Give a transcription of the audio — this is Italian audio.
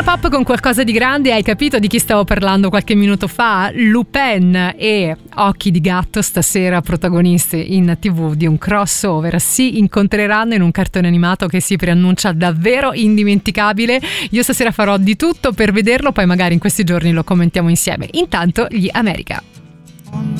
pop con qualcosa di grande. Hai capito di chi stavo parlando qualche minuto fa? Lupin e Occhi di gatto stasera protagonisti in TV di un crossover. Si incontreranno in un cartone animato che si preannuncia davvero indimenticabile. Io stasera farò di tutto per vederlo, poi magari in questi giorni lo commentiamo insieme. Intanto gli America.